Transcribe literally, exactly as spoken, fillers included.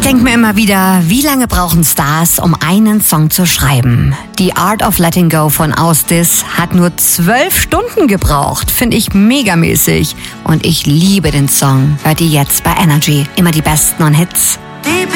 denke mir immer wieder, wie lange brauchen Stars, um einen Song zu schreiben? Die Art of Letting Go von Austis hat nur zwölf Stunden gebraucht. Finde ich megamäßig. Und ich liebe den Song. Hört ihr jetzt bei Energy. Immer die besten und Hits.